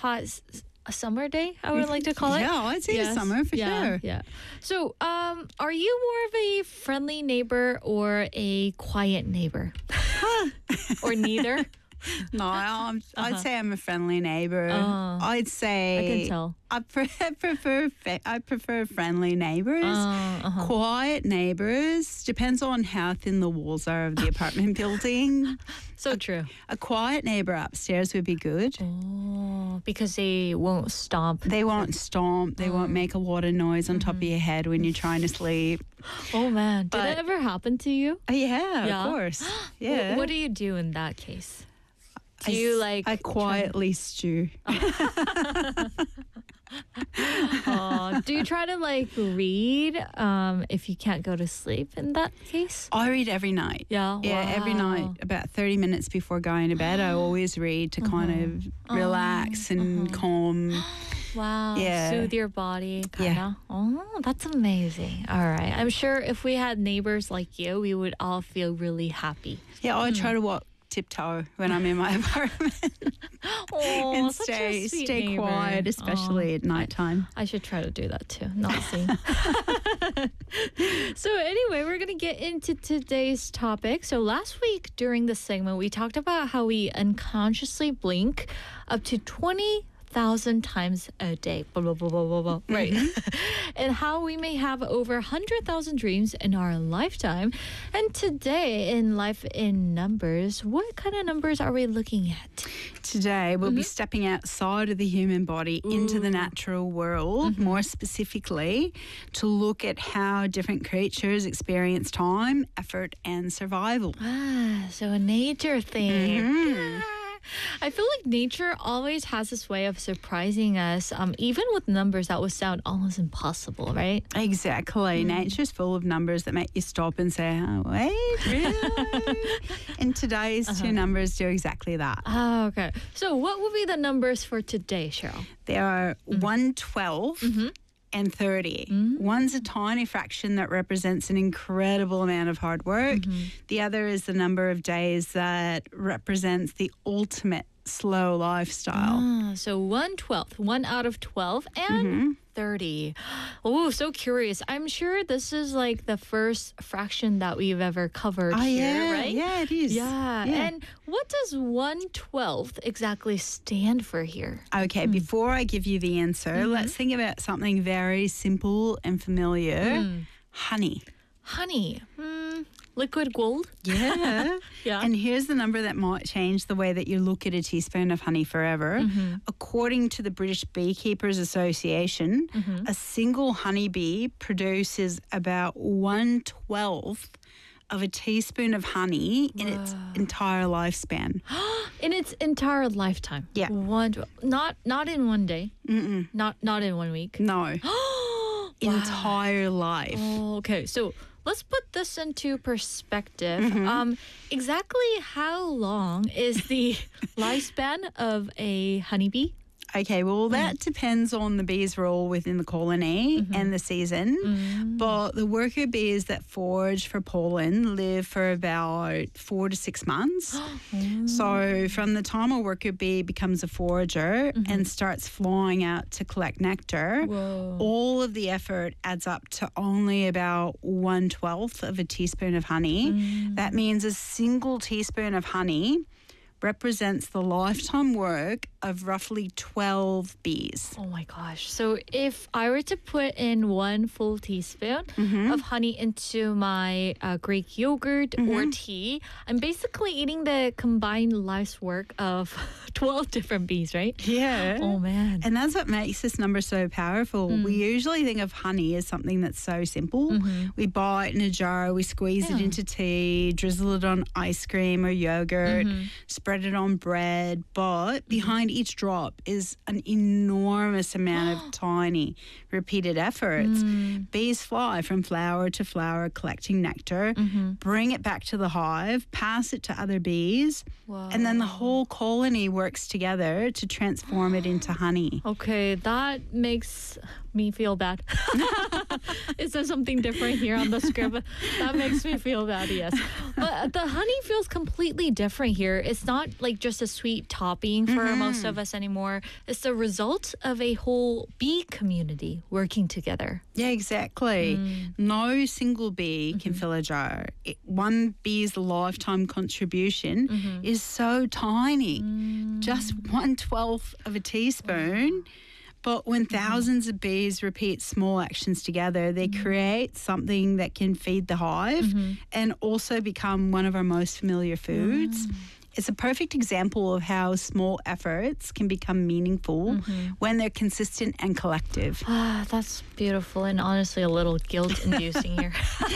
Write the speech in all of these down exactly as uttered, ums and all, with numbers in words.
hot s- a summer day, I would like to call it. Yeah, I'd say Yes. summer for yeah, sure. Yeah. So, um, are you more of a friendly neighbor or a quiet neighbor? Or neither? No, I'm, Uh-huh. I'd say I'm a friendly neighbour. Oh. I'd say I can tell. I pre- prefer fa- I prefer friendly neighbours. Uh, uh-huh. Quiet neighbours depends on how thin the walls are of the apartment building. So true. A quiet neighbour upstairs would be good. Oh, because they won't stomp. They won't stomp. They won't make a lot of noise on top of your head when you're trying to sleep. Oh man, did But- that ever happen to you? Oh, yeah, Yeah? of course. Wh- Yeah. What do you do in that case? Do I you s- like I try- quietly stew. Aw, do you try to like read um, if you can't go to sleep in that case? I read every night. Yeah. Yeah, every night, wow. about thirty minutes before going to bed, I always read to kind of relax and calm. Wow. Yeah. Soothe your body. Kinda. Yeah. Oh, that's amazing. All right. I'm sure if we had neighbors like you, we would all feel really happy. Yeah, I try to walk tiptoe when I'm in my apartment Oh, and such stay a sweet stay neighbor. quiet, especially Aw. at nighttime. I should try to do that too. Not sing. So anyway, we're gonna get into today's topic. So last week during the segment, we talked about how we unconsciously blink up to twenty thousand times a day. Blah, blah, blah, blah, blah, blah. Right. And how we may have over one hundred thousand dreams in our lifetime. And today in Life in Numbers, what kind of numbers are we looking at? Today, we'll be stepping outside of the human body into the natural world, more specifically, to look at how different creatures experience time, effort, and survival. Ah, so a nature thing. Mm-hmm. I feel like nature always has this way of surprising us, um, even with numbers that would sound almost impossible, right? Exactly. Nature's full of numbers that make you stop and say, oh, wait, really? And today's two numbers do exactly that. Oh, okay. So what would be the numbers for today, Cheryl? There are one twelve and thirty. One's a tiny fraction that represents an incredible amount of hard work. The other is the number of days that represents the ultimate slow lifestyle. Ah, so one twelfth, one out of twelve, and thirty. Oh, so curious. I'm sure this is like the first fraction that we've ever covered Oh, here, yeah. right? Yeah, it is. Yeah. Yeah. And what does one twelfth exactly stand for here? Okay, before I give you the answer, let's think about something very simple and familiar. Honey. Honey. Hmm. Liquid gold? Yeah. Yeah. And here's the number that might change the way that you look at a teaspoon of honey forever. According to the British Beekeepers Association, a single honeybee produces about one twelfth of a teaspoon of honey in its entire lifespan. In its entire lifetime. Yeah. One, not not in one day. Mm-mm. Not not in one week. No, entire life. Oh, okay. So let's put this into perspective. Mm-hmm. Um, exactly how long is the lifespan of a honeybee? Okay, well, that depends on the bee's role within the colony and the season. But the worker bees that forage for pollen live for about four to six months. So from the time a worker bee becomes a forager and starts flying out to collect nectar, Whoa. all of the effort adds up to only about one twelfth of a teaspoon of honey. That means a single teaspoon of honey represents the lifetime work of roughly twelve bees. Oh my gosh. So if I were to put in one full teaspoon Mm-hmm. of honey into my uh, Greek yogurt or tea, I'm basically eating the combined life's work of twelve different bees, right? Yeah. Oh man. And that's what makes this number so powerful. We usually think of honey as something that's so simple. We buy it in a jar, we squeeze it Yeah. into tea, drizzle it on ice cream or yogurt, spread it on bread. But behind each drop is an enormous amount of tiny, repeated efforts. Bees fly from flower to flower collecting nectar, bring it back to the hive, pass it to other bees, and then the whole colony works together to transform it into honey. Okay, that makes me feel bad. Is there something different here on the script? That makes me feel bad, yes. But the honey feels completely different here. It's not not like just a sweet topping for Mm-hmm. most of us anymore. It's the result of a whole bee community working together. Yeah, exactly. Mm. No single bee Mm-hmm. can fill a jar. It, one bee's lifetime contribution Mm-hmm. is so tiny, Mm. just one twelfth of a teaspoon. But when Mm-hmm. thousands of bees repeat small actions together, they Mm-hmm. create something that can feed the hive and also become one of our most familiar foods. Mm. It's a perfect example of how small efforts can become meaningful Mm-hmm. when they're consistent and collective. Ah, that's beautiful and honestly a little guilt-inducing here.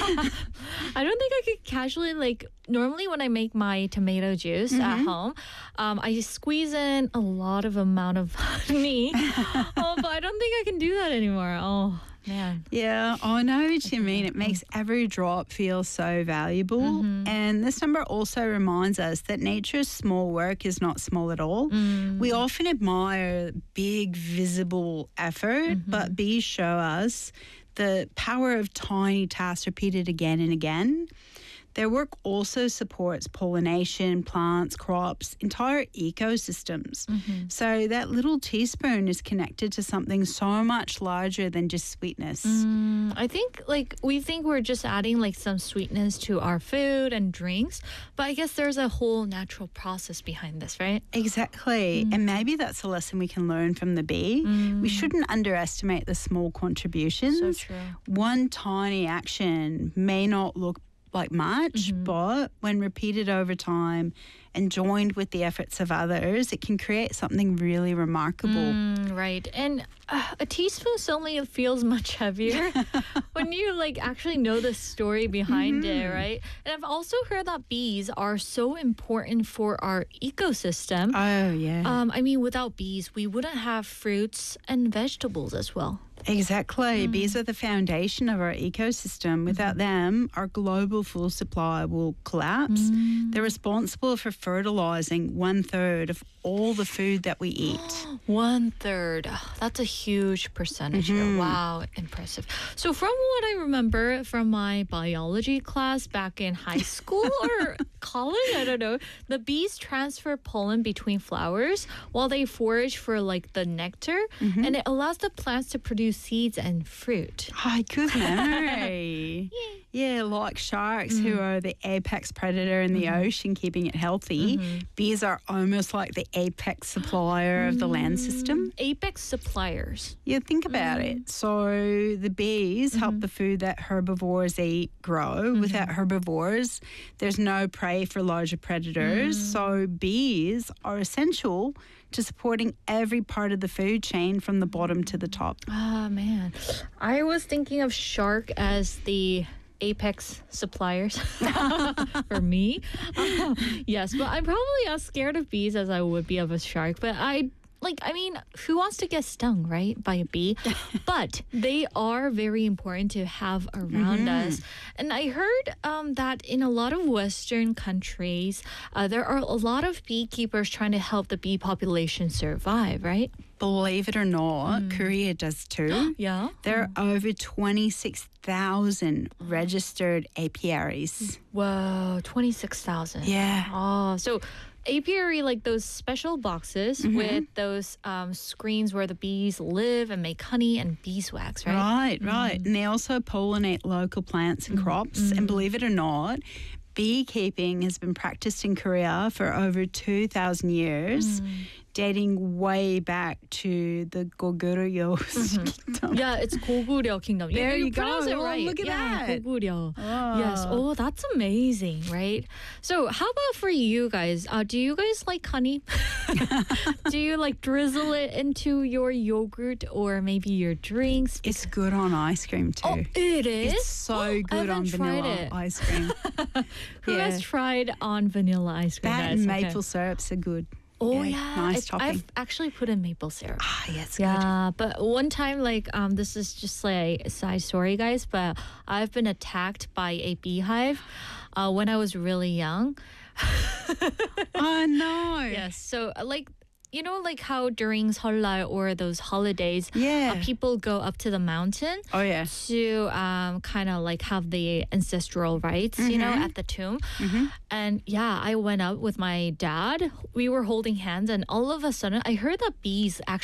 I don't think I could casually like. Normally, when I make my tomato juice at home, um, I squeeze in a lot of amount of honey. Oh, but I don't think I can do that anymore. Oh man. Yeah, I know what you mean. It makes every drop feel so valuable. And this number also reminds us that nature's small work is not small at all. We often admire big, visible effort, but bees show us the power of tiny tasks repeated again and again. Their work also supports pollination, plants, crops, entire ecosystems. So that little teaspoon is connected to something so much larger than just sweetness. Mm, I think like we think we're just adding like some sweetness to our food and drinks, but I guess there's a whole natural process behind this, right? Exactly. And maybe that's a lesson we can learn from the bee. We shouldn't underestimate the small contributions. So true. One tiny action may not look like much, but when repeated over time and joined with the efforts of others, it can create something really remarkable. Mm, right. And uh, a teaspoon suddenly it feels much heavier when you like actually know the story behind it, right? And I've also heard that bees are so important for our ecosystem. Oh, yeah. Um, I mean, without bees, we wouldn't have fruits and vegetables as well. Exactly. Bees are the foundation of our ecosystem. Without them, our global food supply will collapse. They're responsible for fertilizing one third of all the food that we eat. One third. Oh, that's a huge percentage here. Wow, impressive. So, from what I remember from my biology class back in high school or college, I don't know, the bees transfer pollen between flowers while they forage for like the nectar, and it allows the plants to produce seeds and fruit. Oh, good memory. Yeah, like sharks who are the apex predator in the ocean, keeping it healthy. Bees are almost like the apex supplier of the land system. Apex suppliers. Yeah, think about it. So the bees help the food that herbivores eat grow. Without herbivores, there's no prey for larger predators. So bees are essential to supporting every part of the food chain from the bottom to the top. Ah, man. I was thinking of shark as the apex suppliers for me. Uh, yes, but I'm probably as scared of bees as I would be of a shark. But I like, I mean, who wants to get stung, right, by a bee? But they are very important to have around us. And I heard um, that in a lot of Western countries, uh, there are a lot of beekeepers trying to help the bee population survive, right? Believe it or not, Korea does too. Yeah. There are over twenty-six thousand registered apiaries. Whoa, twenty-six thousand. Yeah. Oh, so apiary, like those special boxes with those um, screens where the bees live and make honey and beeswax, right? Right, right. And they also pollinate local plants and crops. And believe it or not, beekeeping has been practiced in Korea for over two thousand years, dating way back to the Goguryeo kingdom. Yeah, it's Goguryeo Kingdom. There you go. pronounce it Oh, right. look at yeah, that. Goguryeo. Oh. Yes. Oh, that's amazing, right? So, how about for you guys? Uh, do you guys like honey? Do you like drizzle it into your yogurt or maybe your drinks? It's good on ice cream too. Oh, it is? It's so I good on haven't tried vanilla it. ice cream. Who Yeah. has tried on vanilla ice cream? That guys? and Okay. maple syrups are good. Oh Yeah, yeah, nice It's- topping. I've actually put in maple syrup. Ah, yeah, it's good. Yeah, but one time, like, um, this is just like a side story, guys. But I've been attacked by a beehive, uh, when I was really young. Oh no. Yes, so uh, like. you know, like how during Seollal or those holidays, Yeah. uh, people go up to the mountain Oh, yeah. to um, kind of like have the ancestral rites, you know, at the tomb. And yeah, I went up with my dad. We were holding hands, and all of a sudden, I heard that bees actually